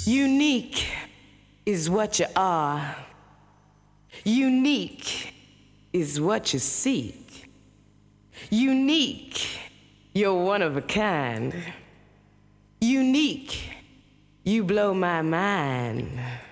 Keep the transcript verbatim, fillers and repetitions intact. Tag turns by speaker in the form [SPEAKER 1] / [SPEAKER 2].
[SPEAKER 1] Unique is what you are. Unique is what you seek. Unique, you're one of a kind. Unique, you blow my mind.